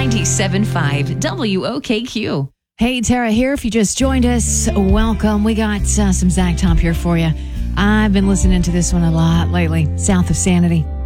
97.5 WOKQ. Hey, Tara here. If you just joined us, welcome. We got some Zach Top here for you. I've been listening to this one a lot lately. South of Sanity.